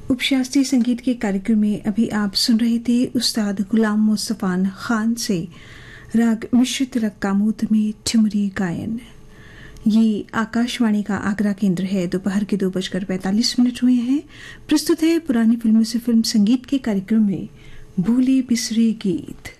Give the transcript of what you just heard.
उपशास्त्रीय संगीत के कार्यक्रम में अभी आप सुन रहे थे उस्ताद गुलाम मुस्तफा खान से राग मिश्रित रक्कामूत में ठुमरी गायन। ये आकाशवाणी का आगरा केंद्र है। दोपहर के 2:45 हुए हैं। प्रस्तुत है पुरानी फिल्मों से फिल्म संगीत के कार्यक्रम में भूले बिसरे गीत।